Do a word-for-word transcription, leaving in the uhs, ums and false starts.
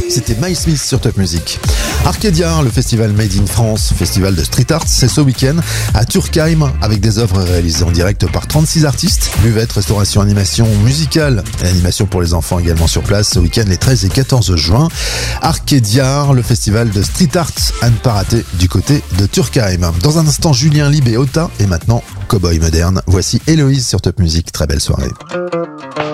c'était Miles Smith sur Top Music. Arcadia, le festival Made in France, festival de street art, c'est ce week-end à Turkheim avec des œuvres réalisées en direct par trente-six artistes. Buvette, restauration, animation musicale et animation pour les enfants également sur place ce week-end les treize et quatorze juin. Arcadia, le festival de street art à ne pas rater du côté de Turkheim. Dans un instant, Julien Lib et Ota et maintenant Cowboy Moderne. Voici Héloïse sur Top Music. Très belle soirée.